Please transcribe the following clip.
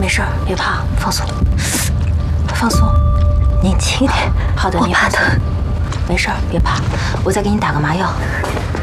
没事儿，别怕，放松，放松， 您轻点。 好的，你放松，没事儿，别怕，我再给你打个麻药。